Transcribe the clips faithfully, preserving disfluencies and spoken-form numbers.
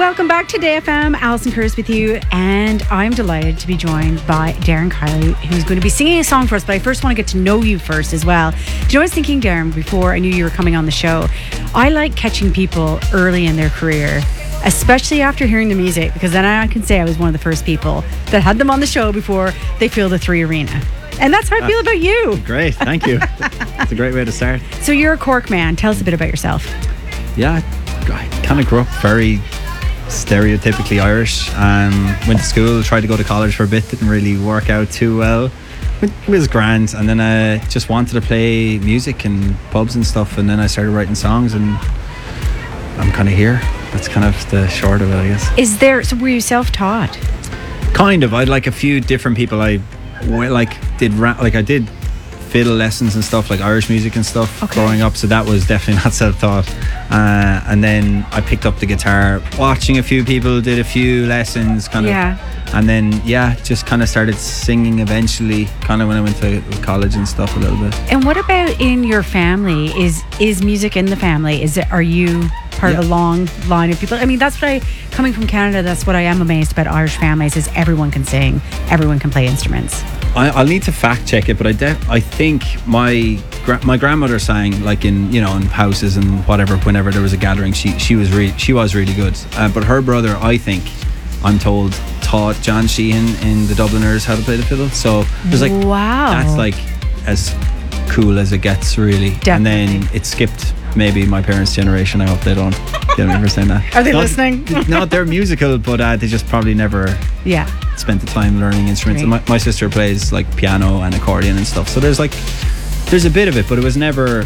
Welcome back to Day F M. Alison Curtis with you, and I'm delighted to be joined by Darren Kiley, who's going to be singing a song for us. But I first want to get to know you first as well. Do you know what I was thinking, Darren, before I knew you were coming on the show? I like catching people early in their career, especially after hearing the music, because then I can say I was one of the first people that had them on the show before they filled the Three Arena. And that's how I feel about you. Great, thank you. It's a great way to start. So you're a Cork man. Tell us a bit about yourself. Yeah, I kind of grew up very stereotypically Irish. Um, went to school, tried to go to college for a bit, didn't really work out too well. It was grand, and then I just wanted to play music in pubs and stuff, and then I started writing songs, and I'm kind of here. That's kind of the short of it, I guess. Is there, so were you self-taught? Kind of. I had like a few different people. I like did ra- like I did fiddle lessons and stuff, like Irish music and stuff, okay, growing up, so that was definitely not self-taught. Uh, and then I picked up the guitar, watching a few people, did a few lessons, kind of, yeah. And then yeah, just kind of started singing eventually, kind of when I went to college and stuff a little bit. And what about in your family? Is is music in the family? Is it? Are you part yeah. of a long line of people? I mean, that's what I, coming from Canada, that's what I am amazed about Irish families, is everyone can sing, everyone can play instruments. I, I'll need to fact check it, but I def- I think my gra- my grandmother sang, like in, you know, in houses and whatever, whenever there was a gathering, she she was re- she was really good. Uh, but her brother, I think, I'm told, taught John Sheehan in the Dubliners how to play the fiddle. So there's like, wow, that's like as cool as it gets, really. Definitely. And then it skipped maybe my parents' generation. I hope they don't. They don't ever say that. Are they not, listening? No, they're musical, but uh, they just probably never yeah spent the time learning instruments. And my, my sister plays like piano and accordion and stuff. So there's like, there's a bit of it, but it was never,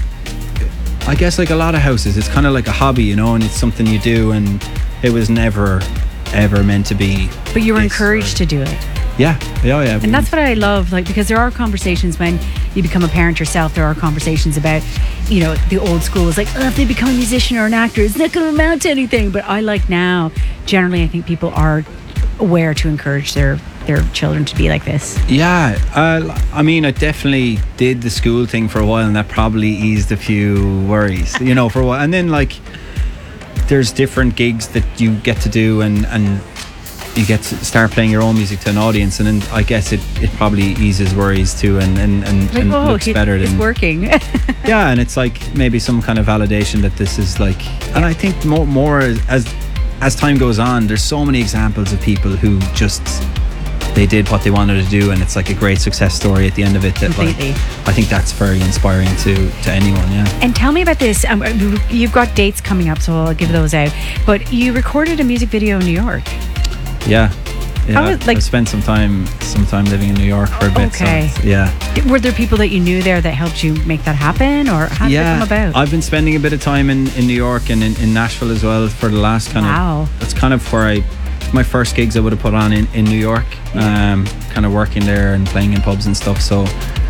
I guess, like a lot of houses, it's kind of like a hobby, you know, and it's something you do, and it was never ever meant to be. But you were encouraged to do it. Yeah, yeah, yeah. And that's what I love, like, because there are conversations when you become a parent yourself, there are conversations about, you know, the old school is like, oh, if they become a musician or an actor, it's not going to amount to anything. But I like now, generally, I think people are aware to encourage their their children to be like this. Yeah, uh, I mean, I definitely did the school thing for a while, and that probably eased a few worries, you know, for a while. And then, like, there's different gigs that you get to do, and and you get to start playing your own music to an audience, and then I guess it, it probably eases worries too, and and, and, like, and oh, looks it, better it's than working. yeah, and it's like maybe some kind of validation that this is like, and I think more more as as time goes on, there's so many examples of people who just, they did what they wanted to do, and it's like a great success story at the end of it. That, completely. Like, I think that's very inspiring to to anyone. Yeah. And tell me about this. Um, you've got dates coming up, so I'll give those out. But you recorded a music video in New York. Yeah. Yeah, How was, like, I spent some time some time living in New York for a bit. Okay. So, yeah. Were there people that you knew there that helped you make that happen, or how did yeah, it come about? I've been spending a bit of time in, in New York and in, in Nashville as well for the last kind wow. of. That's kind of where I, my first gigs I would have put on in, in New York. Yeah. Um, kind of working there and playing in pubs and stuff. So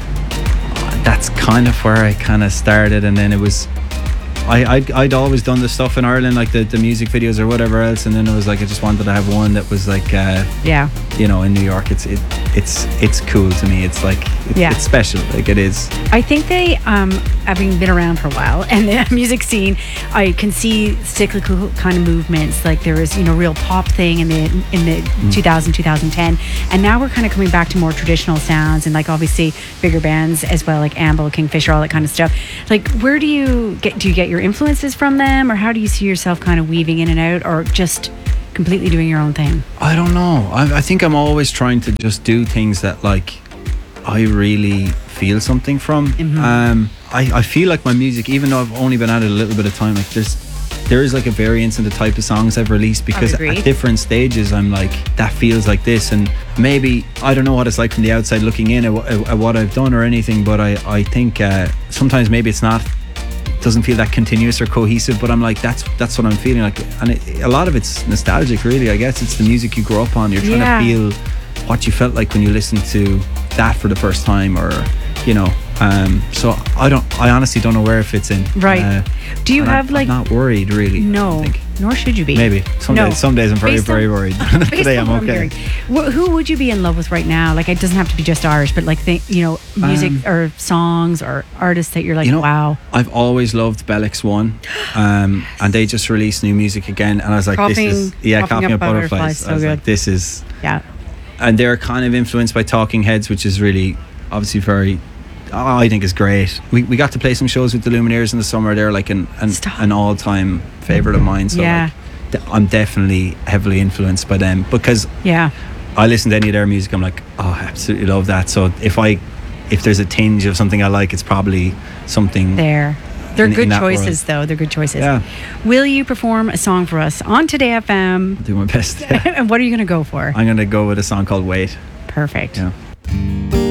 that's kind of where I kind of started, and then it was. I, I'd, I'd always done the stuff in Ireland, like the, the music videos or whatever else, and then it was like I just wanted to have one that was like uh, yeah, you know, in New York. It's it it's it's cool to me. It's like it, yeah. it's special, like it is. I think they, um, having been around for a while, and the music scene, I can see cyclical kind of movements. Like there was, you know, real pop thing in the in the mm. two thousand, twenty ten, and now we're kind of coming back to more traditional sounds, and like obviously bigger bands as well, like Amble, Kingfisher, all that kind of stuff. Like, where do you get? Do you get your influences from them, or how do you see yourself kind of weaving in and out, or just completely doing your own thing? I don't know. I, I think I'm always trying to just do things that, like, I really feel something from. Mm-hmm. Um, I, I feel like my music, even though I've only been at it a little bit of time, like there's there is like a variance in the type of songs I've released, because at different stages I'm like, that feels like this, and maybe I don't know what it's like from the outside looking in at, at, at what I've done or anything, but I, I think uh, sometimes maybe it's not doesn't feel that continuous or cohesive, but I'm like, that's that's what I'm feeling like, and it, a lot of it's nostalgic, really. I guess it's the music you grew up on. You're trying yeah. to feel what you felt like when you listened to that for the first time, or you know. Um, so I don't. I honestly don't know where it fits in. Right. Uh, Do you have I, like? I'm not worried, really. No. nor should you be. Maybe. Some, No. days, some days I'm very, Based on- very worried. Based Today on I'm what okay. hearing. Wh- who would you be in love with right now? Like, it doesn't have to be just Irish, but like, think, you know, music Um, or songs or artists that you're like, You know, wow. I've always loved Bellix One, um, and they just released new music again, and I was like, Coughing- this is yeah, Coughing Coughing Up Up Butterflies. Butterflies, so I was good. like, this is, Yeah. and they're kind of influenced by Talking Heads, which is really obviously very, oh, I think is great. We we got to play some shows with the Lumineers in the summer. They're like an an, Stop. an all time favorite of mine. So Yeah. like, th- I'm definitely heavily influenced by them because Yeah. I listen to any of their music. I'm like, oh, I absolutely love that. So if I if there's a tinge of something I like, it's probably something There. They're In- in good that choices, world. though. They're good choices. Yeah. Will you perform a song for us on Today F M? do my best. And what are you going to go for? I'm gonna go with a song called Wait. Perfect. Yeah.